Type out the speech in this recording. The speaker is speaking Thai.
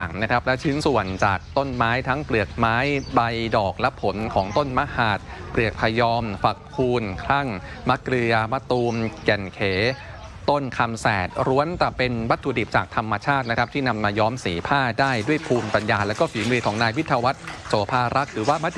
นะครับและชิ้นส่วนจากต้นไม้ทั้งเปลือกไม้ใบดอกและผลของต้นมะหาดเปลือกพยอมฝักคูนคลั่งมะเกลือมะตูมแก่นเขต้นคำแสดล้วนแต่เป็นวัตถุดิบจากธรรมชาตินะครับที่นำมาย้อมสีผ้าได้ด้วยภูมิปัญญาและก็ฝีมือของนายวิทยาวัฒน์โสภารักษ์หรือว่า